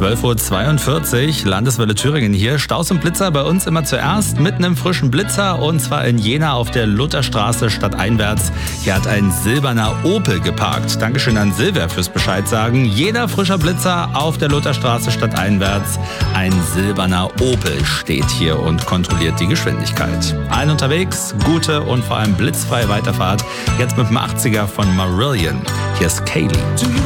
12:42 Uhr, Landeswelle Thüringen hier. Staus und Blitzer bei uns immer zuerst mit einem frischen Blitzer und zwar in Jena auf der Lutherstraße stadteinwärts. Hier hat ein silberner Opel geparkt. Dankeschön an Silvia fürs Bescheid sagen. Jeder frischer Blitzer auf der Lutherstraße stadteinwärts. Ein silberner Opel steht hier und kontrolliert die Geschwindigkeit. Allen unterwegs, gute und vor allem blitzfreie Weiterfahrt. Jetzt mit dem 80er von Marillion. Hier ist Kaylee.